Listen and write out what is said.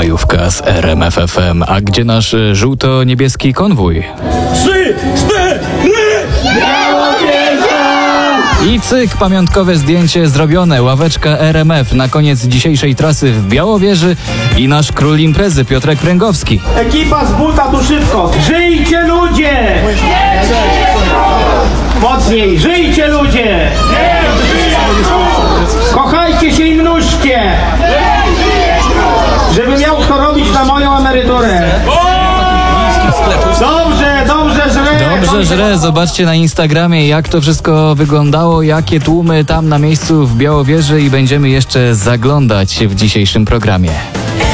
majówka z RMF FM. A gdzie nasz żółto-niebieski konwój? 3, 4, I cyk, pamiątkowe zdjęcie zrobione, ławeczka RMF na koniec dzisiejszej trasy w Białowieży i nasz król imprezy Piotrek Pręgowski. Ekipa z buta tu szybko. Żyjcie ludzie! Mocniej, żyjcie ludzie! Kochajcie się i mnóżcie! Żeby miał kto robić na moją emeryturę. Dobrze, żre! Dobrze żre, zobaczcie na Instagramie, jak to wszystko wyglądało, jakie tłumy tam na miejscu w Białowieży i będziemy jeszcze zaglądać w dzisiejszym programie.